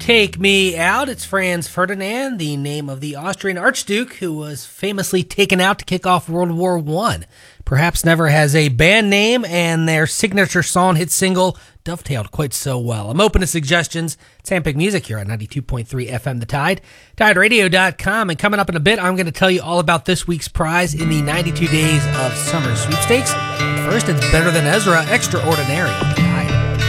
Take Me Out. It's Franz Ferdinand, the name of the Austrian Archduke who was famously taken out to kick off World War I. Perhaps never has a band name, and their signature song hit single dovetailed quite so well. I'm open to suggestions. It's Handpicked Music here on 92.3 FM The Tide, TideRadio.com, and coming up in a bit, I'm going to tell you all about this week's prize in the 92 Days of Summer Sweepstakes. First, it's Better Than Ezra Extraordinary.